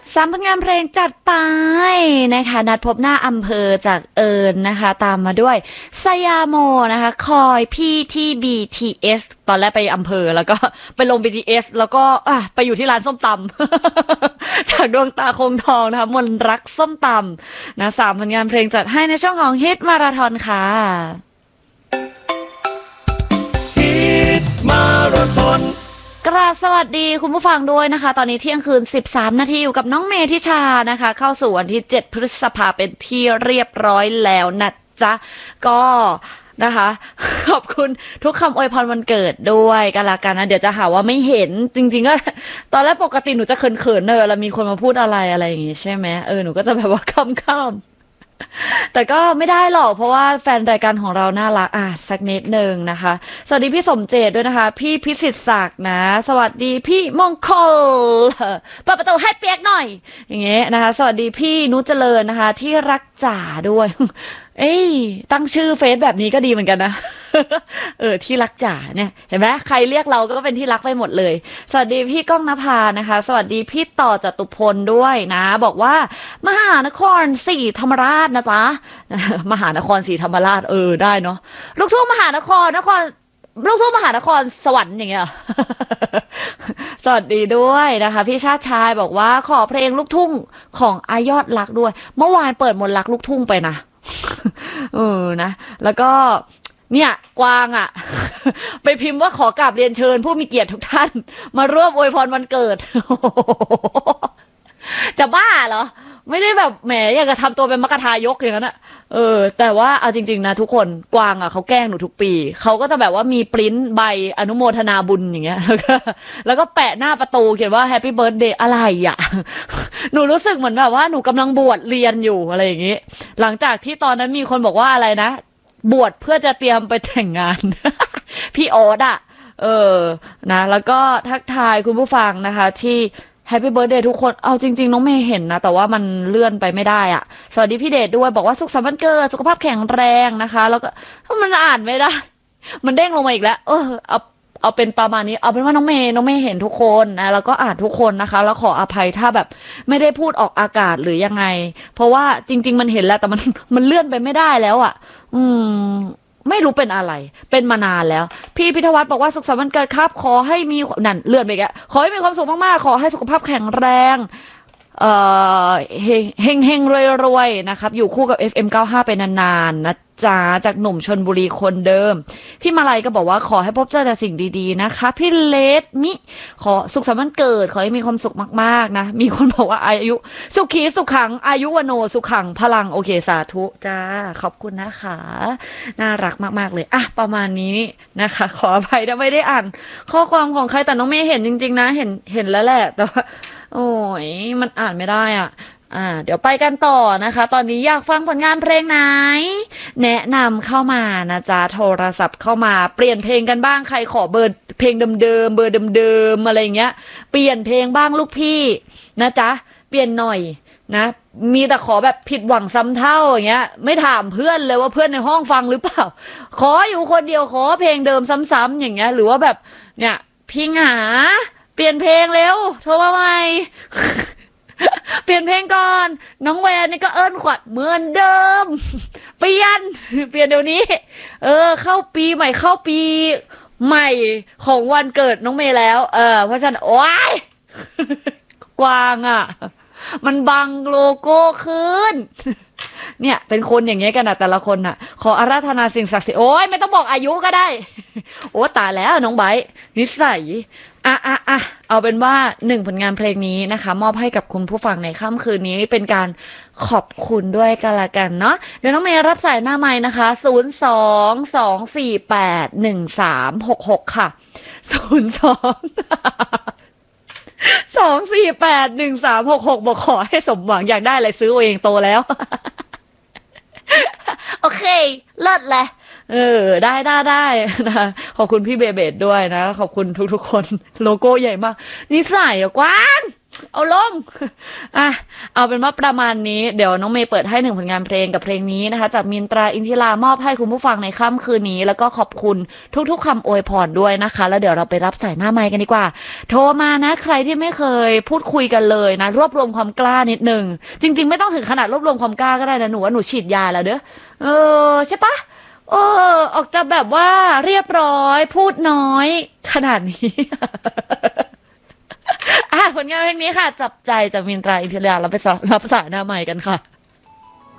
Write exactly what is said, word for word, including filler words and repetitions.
สามผลงานเพลงจัดไปนะคะนัดพบหน้าอำเภอจากเอิญนะคะตามมาด้วยสยามโมนะคะคอยพี่ที่ บี ที เอส ตอนแรกไปอำเภอแล้วก็ไปลง บี ที เอส แล้วก็อ่ะไปอยู่ที่ร้านส้มตำ จากดวงตาคงทองนะคะมนต์รักส้มตำนะสามผลงานเพลงจัดให้ในช่องของฮิตมาราธอนค่ะฮิตมาราธอนกราบสวัสดีคุณผู้ฟังด้วยนะคะตอนนี้เที่ยงคืนสิบสามนาทีอยู่กับน้องเมธิชานะคะเข้าสู่วันที่เจ็ดพฤษภาเป็นที่เรียบร้อยแล้วนะจ๊ะก็นะคะขอบคุณทุกคำอวยพรวันเกิดด้วยกันละกันนะเดี๋ยวจะหาว่าไม่เห็นจริงๆก็ตอนแรกปกติหนูจะเขินๆเนอะแล้วมีคนมาพูดอะไรอะไรอย่างงี้ใช่ไหมเออหนูก็จะแบบว่าค้ำๆแต่ก็ไม่ได้หรอกเพราะว่าแฟนรายการของเราน่ารักอ่ะสักนิดหนึ่งนะคะสวัสดีพี่สมเจตด้วยนะคะพี่พิสิทธิ์ศักดิ์นะสวัสดีพี่มงคลเปิดประตูให้เปียกหน่อยอย่างเงี้ยนะคะสวัสดีพี่นุชเจริญนะคะที่รักจ๋าด้วยเอ้ยตั้งชื่อเฟซแบบนี้ก็ดีเหมือนกันนะเออที่รักจ๋าเนี่ยเห็นไหมใครเรียกเราก็เป็นที่รักไปหมดเลยสวัสดีพี่ก้องนภานะคะสวัสดีพี่ต่อจตุพลด้วยนะบอกว่ามหานครศรีธรรมราชนะจ๊ะมหานครศรีธรรมราชเออได้เนาะลูกทุ่งมหานครนครลูกทุ่งมหานครสวรรค์อย่างเงี้ย สวัสดีด้วยนะคะพี่ชาติชายบอกว่าขอเพลงลูกทุ่งของอายอดรักด้วยเมื่อวานเปิดมนต์รักลูกทุ่งไปนะเออนะแล้วก็เนี่ยกวางอ่ะ ไปพิมพ์ว่าขอกราบเรียนเชิญผู้มีเกียรติทุกท่านมาร่วมอวยพรวันเกิด จะบ้าเหรอไม่ได้แบบแหมอยากจะทำตัวเป็นมกทายกอย่างนั้นอะเออแต่ว่าเอาจริงๆนะทุกคนกวางอ่ะเขาแกล้งหนูทุกปีเขาก็จะแบบว่ามีปริ้นใบอนุโมทนาบุญอย่างเงี้ยแล้วก็แล้วก็แปะหน้าประตูเขียนว่าแฮปปี้เบิร์ธเดย์อะไรอ่ะ หนูรู้สึกเหมือนแบบว่าหนูกำลังบวชเรียนอยู่อะไรอย่างงี้หลังจากที่ตอนนั้นมีคนบอกว่าอะไรนะบวชเพื่อจะเตรียมไปแต่งงาน พี่โอ๊ตอ่ะเออนะแล้วก็ทักทายคุณผู้ฟังนะคะที่แฮปปี้เบิร์ธเดย์ทุกคนเอาจริงๆน้องเมย์เห็นนะแต่ว่ามันเลื่อนไปไม่ได้อ่ะสวัสดีพี่เดชด้วยบอกว่าสุขสันต์วันเกิดสุขภาพแข็งแรงนะคะแล้วก็มันอ่านไม่ได้มันเด้งลงมาอีกแล้วเออเอาเอาเป็นประมาณนี้เอาเป็นว่าน้องเมย์น้องเมย์เห็นทุกคนนะแล้วก็อ่านทุกคนนะคะแล้วขออภัยถ้าแบบไม่ได้พูดออกอากาศหรือยังไงเพราะว่าจริงๆมันเห็นแล้วแต่มันมันเลื่อนไปไม่ได้แล้วอ่ะอืมไม่รู้เป็นอะไรเป็นมานานแล้วพี่พิทวัฒน์บอกว่าสุขสันต์วันเกิดครับขอให้มีนั่นเลื่อนไปแกขอให้มีความสุขมากๆขอให้สุขภาพแข็งแรงเอ่อเฮงเฮงเฮงรวยรวยนะครับอยู่คู่กับ เอฟ เอ็ม เก้าสิบห้า ไปนานๆนะจ๊ะจากหนุ่มชลบุรีคนเดิมพี่มาลัยก็บอกว่าขอให้พบเจอแต่สิ่งดีๆนะคะพี่เลสมิขอสุขสันต์วันเกิดขอให้มีความสุขมากๆนะมีคนบอกว่าอายุสุขีสุขขังอายุวโนสุขขังพลังโอเคสาธุจ้าขอบคุณนะคะน่ารักมากๆเลยอ่ะประมาณนี้นะคะขออภัยถ้าไม่ได้อ่านข้อความของใครแต่น้องเมย์เห็นจริงๆนะเห็นเห็นแล้วแหละแต่ว่าโอ้ยมันอ่านไม่ได้อ่ะอ่าเดี๋ยวไปกันต่อนะคะตอนนี้อยากฟังผลงานเพลงไหนแนะนำเข้ามานะจ๊ะโทรศัพท์เข้ามาเปลี่ยนเพลงกันบ้างใครขอเบอร์เพลงเดิมๆเบอร์เดิมๆอะไรเงี้ยเปลี่ยนเพลงบ้างลูกพี่นะจ๊ะเปลี่ยนหน่อยนะมีแต่ขอแบบผิดหวังซ้ำเท่าอย่างเงี้ยไม่ถามเพื่อนเลยว่าเพื่อนในห้องฟังหรือเปล่าขออยู่คนเดียวขอเพลงเดิมซ้ำๆอย่างเงี้ยหรือว่าแบบเนี่ยพี่หาเปลี่ยนเพลงเร็วโทรมาใหม่ เปลี่ยนเพลงก่อนน้องแวนนี่ก็เอิ้นขวัญเหมือนเดิมเปลี่ยนเปลี่ยนเดี๋ยวนี้เออเข้าปีใหม่เข้าปีใหม่ของวันเกิดน้องเมย์แล้วเออเพราะฉะนั้นโอ๊ยกวางอ่ะมันบังโลโก้ขึ้นเนี่ยเป็นคนอย่างเงี้ยกันนะแต่ละคนน่ะขออาราธนาสิ่งศักดิ์สิทธิ์โอ้ยไม่ต้องบอกอายุก็ได้โอ้ตายแล้วน้องไบร์ทนิสัยอ่ะอ่ะอ่ะเอาเป็นว่าหนึ่งผลงานเพลงนี้นะคะมอบให้กับคุณผู้ฟังในค่ำคืนนี้เป็นการขอบคุณด้วยกันละกันเนาะเดี๋ยวน้องเมย์รับสายหน้าไม้นะคะศูนย์สองสองสี่แปดหนึ่งสามหกหกค่ะศูนย์สองสองสี่แปดหนึ่งสามหกหกบอกขอให้สมหวังอยากได้อะไรซื้อเองโตแล้วโอเคเลิศแหละเออได้ได้ได้นะขอบคุณพี่เบเบดด้วยนะขอบคุณทุกๆคนโลโก้ใหญ่มากนิสัยอะกว้างเอาลง อ่ะเอาเป็นว่าประมาณนี้เดี๋ยวน้องเมย์เปิดให้หนึ่งผลงานเพลงกับเพลงนี้นะคะจากมินตราอินทิรามอบให้คุณผู้ฟังในค่ำคืนนี้แล้วก็ขอบคุณทุกๆคำอวยพรด้วยนะคะแล้วเดี๋ยวเราไปรับสายหน้าไมค์กันดีกว่าโทรมานะใครที่ไม่เคยพูดคุยกันเลยนะรวบรวมความกล้านิดนึงจริงๆไม่ต้องถึงขนาดรวบรวมความกล้าก็ได้นะหนูว่าหนูฉีดยาแล้วเด้อเออใช่ปะเออออกจะแบบว่าเรียบร้อยพูดน้อยขนาดนี้ อ่ะผลงานเพลงนี้ค่ะจับใจจากมินตราอินทิราเราไปรับสายหน้าใหม่กันค่ะ